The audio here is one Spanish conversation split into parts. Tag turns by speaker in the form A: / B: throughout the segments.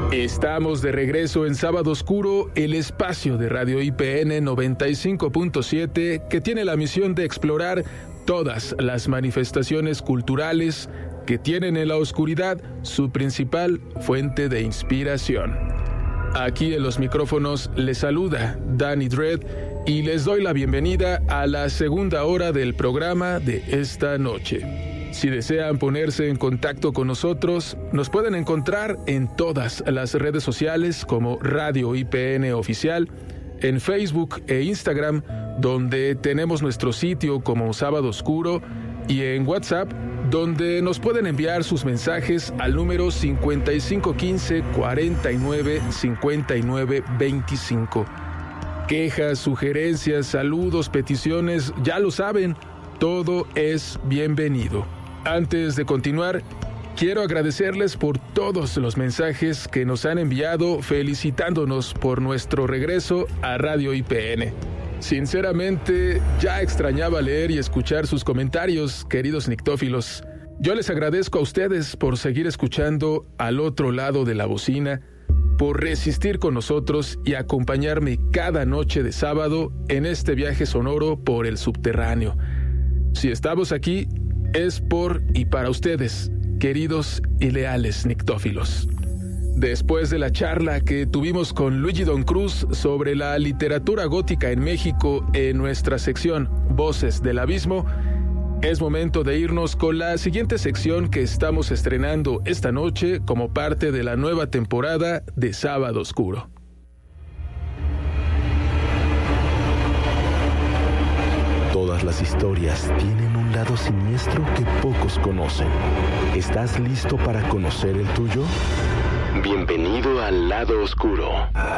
A: Estamos de regreso en Sábado Oscuro, el espacio de Radio IPN 95.7 que tiene la misión de explorar todas las manifestaciones culturales que tienen en la oscuridad su principal fuente de inspiración. Aquí en los micrófonos les saluda Danny Dredd y les doy la bienvenida a la segunda hora del programa de esta noche. Si desean ponerse en contacto con nosotros, nos pueden encontrar en todas las redes sociales como Radio IPN Oficial, en Facebook e Instagram, donde tenemos nuestro sitio como Sábado Oscuro, y en WhatsApp, donde nos pueden enviar sus mensajes al número 5515 49 59 25. Quejas, sugerencias, saludos, peticiones, ya lo saben, todo es bienvenido. Antes de continuar, quiero agradecerles por todos los mensajes que nos han enviado felicitándonos por nuestro regreso a Radio IPN. Sinceramente, ya extrañaba leer y escuchar sus comentarios, queridos nictófilos. Yo les agradezco a ustedes por seguir escuchando al otro lado de la bocina, por resistir con nosotros y acompañarme cada noche de sábado en este viaje sonoro por el subterráneo. Si estamos aquí, es por y para ustedes, queridos y leales nictófilos. Después de la charla que tuvimos con Luigi Don Cruz sobre la literatura gótica en México en nuestra sección Voces del Abismo, es momento de irnos con la siguiente sección que estamos estrenando esta noche como parte de la nueva temporada de Sábado Oscuro.
B: Todas las historias tienen un lado siniestro que pocos conocen. ¿Estás listo para conocer el tuyo? Bienvenido al lado oscuro.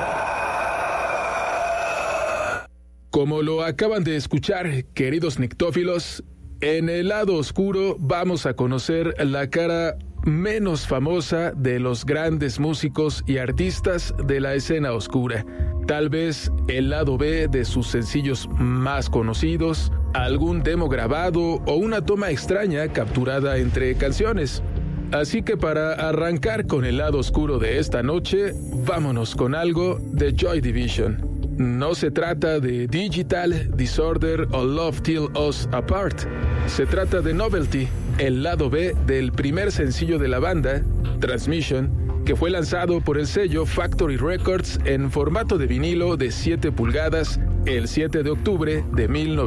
A: Como lo acaban de escuchar, queridos nictófilos, en el lado oscuro vamos a conocer la cara menos famosa de los grandes músicos y artistas de la escena oscura. Tal vez el lado B de sus sencillos más conocidos, algún demo grabado o una toma extraña capturada entre canciones. Así que para arrancar con el lado oscuro de esta noche, vámonos con algo de Joy Division. No se trata de Digital, Disorder o Love Till Us Apart. Se trata de Novelty, el lado B del primer sencillo de la banda, Transmission, que fue lanzado por el sello Factory Records en formato de vinilo de 7 pulgadas el 7 de octubre de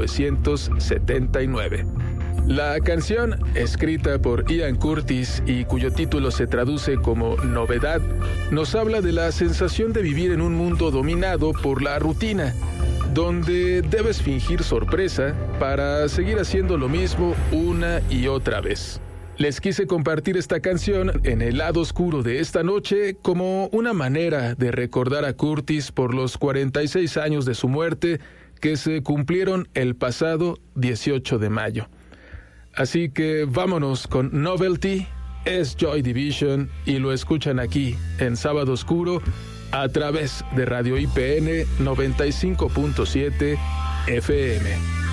A: 1979. La canción, escrita por Ian Curtis y cuyo título se traduce como Novedad, nos habla de la sensación de vivir en un mundo dominado por la rutina, donde debes fingir sorpresa para seguir haciendo lo mismo una y otra vez. Les quise compartir esta canción en el lado oscuro de esta noche como una manera de recordar a Curtis por los 46 años de su muerte que se cumplieron el pasado 18 de mayo. Así que vámonos con Novelty, es Joy Division y lo escuchan aquí en Sábado Oscuro a través de Radio IPN 95.7 FM.